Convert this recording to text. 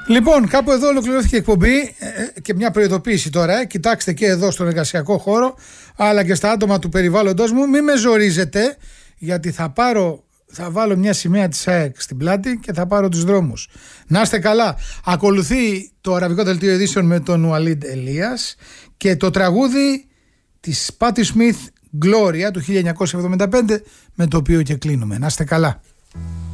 Λοιπόν, κάπου εδώ ολοκληρώθηκε η εκπομπή και μια προειδοποίηση τώρα. Κοιτάξτε και εδώ στον εργασιακό χώρο, αλλά και στα άτομα του περιβάλλοντος μου, μην με ζορίζετε, γιατί θα βάλω μια σημαία της ΑΕΚ στην πλάτη και θα πάρω τους δρόμους. Να είστε καλά. Ακολουθεί το αραβικό δελτίο ειδήσεων με τον Ουαλίντ Ελίας και το τραγούδι της Πάτι Σμιθ Gloria του 1975, με το οποίο και κλείνουμε. Να είστε καλά.